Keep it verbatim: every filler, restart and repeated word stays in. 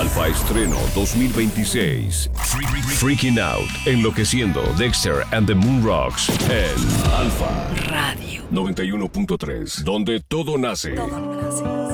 Alfa Estreno dos mil veintiséis. Freaking Out, Enloqueciendo, Dexter and the Moon Rocks en Alfa Radio noventa y uno punto tres, donde todo nace. Todo nace.